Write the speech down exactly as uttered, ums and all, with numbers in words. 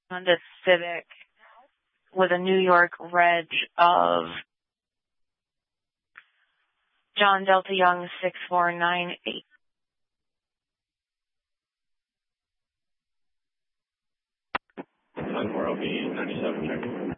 Honda Civic with a New York reg of John Delta Young six four nine eight. nine four L B ninety-seven, check.